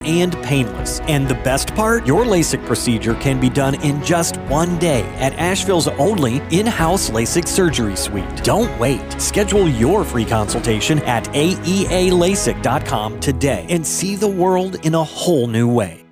and painless. And the best part? Your LASIK procedure can be done in just one day at Asheville's only in-house LASIK surgery suite. Don't wait. Schedule your free consultation at aealasik.com today and see the world in a whole new way.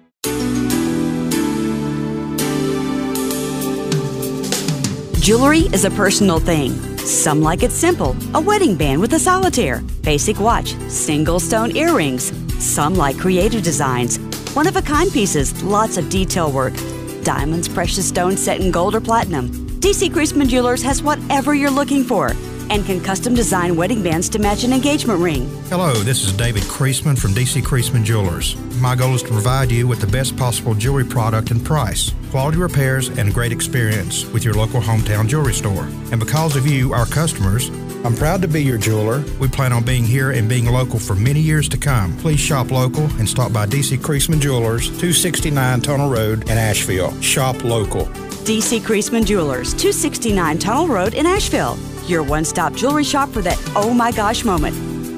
Jewelry is a personal thing. Some like it simple, a wedding band with a solitaire, basic watch, single stone earrings. Some like creative designs, one-of-a-kind pieces, lots of detail work, diamonds, precious stones set in gold or platinum. DC Creasman Jewelers has whatever you're looking for and can custom design wedding bands to match an engagement ring. Hello, this is David Creasman from DC Creasman Jewelers. My goal is to provide you with the best possible jewelry product and price, quality repairs, and great experience with your local hometown jewelry store. And because of you, our customers, I'm proud to be your jeweler. We plan on being here and being local for many years to come. Please shop local and stop by DC Creasman Jewelers, 269 Tunnel Road in Asheville. Shop local. DC Creasman Jewelers, 269 Tunnel Road in Asheville. Your one-stop jewelry shop for that oh my gosh moment.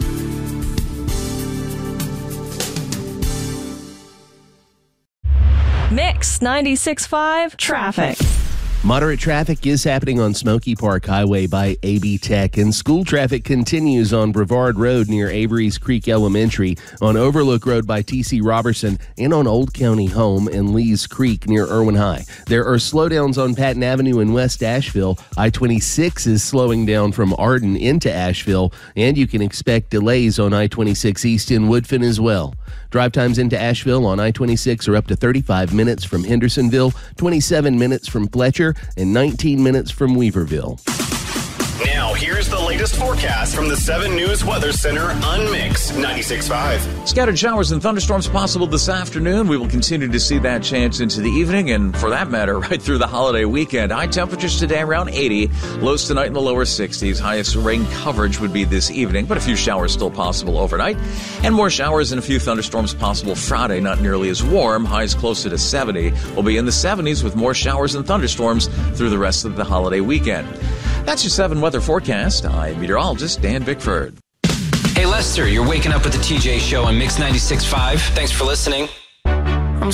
Mix 96.5 Traffic. Moderate traffic is happening on Smoky Park Highway by AB Tech, and school traffic continues on Brevard Road near Avery's Creek Elementary, on Overlook Road by T.C. Robertson, and on Old County Home and Lee's Creek near Irwin High. There are slowdowns on Patton Avenue in West Asheville. I-26 is slowing down from Arden into Asheville, and you can expect delays on I-26 East in Woodfin as well. Drive times into Asheville on I-26 are up to 35 minutes from Hendersonville, 27 minutes from Fletcher, and 19 minutes from Weaverville. Now, here's the latest forecast from the 7 News Weather Center on Mix 96.5. Scattered showers and thunderstorms possible this afternoon. We will continue to see that chance into the evening, and for that matter, right through the holiday weekend. High temperatures today around 80, lows tonight in the lower 60s. Highest rain coverage would be this evening, but a few showers still possible overnight. And more showers and a few thunderstorms possible Friday, not nearly as warm. Highs closer to 70. We'll be in the 70s with more showers and thunderstorms through the rest of the holiday weekend. That's your 7 weather forecast. I'm meteorologist Dan Bickford. Hey, Lester, you're waking up with the TJ Show on Mix 96.5. Thanks for listening.